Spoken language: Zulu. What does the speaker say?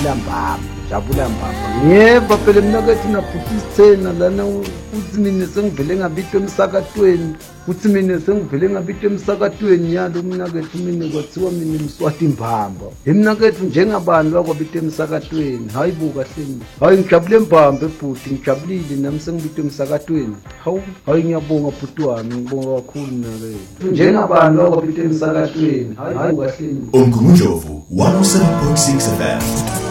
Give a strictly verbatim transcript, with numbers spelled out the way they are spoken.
Mbamba, jabula mbamba. Yebo phela mina kethi naphuthisena lana uthi mina sengivele ngabitwa emsakatweni. Uthi mina sengivele ngabitwa emsakatweni yalo mina kethi mina kwathiwa mina imswati mbamba. Mina kethi njengabantu akwabitwa emsakatweni. Hayi buka hleni. Hayi ngijabule mbamba ebhuti, ngijabulile nami sengibitwa emsakatweni. Hawu, hayi ngiyabonga bhuti wami, ngibonga kakhulu mina ke. Njengabantu akwabitwa emsakatweni. Hayi buka hleni. Umgungundlovu one oh seven point six F M.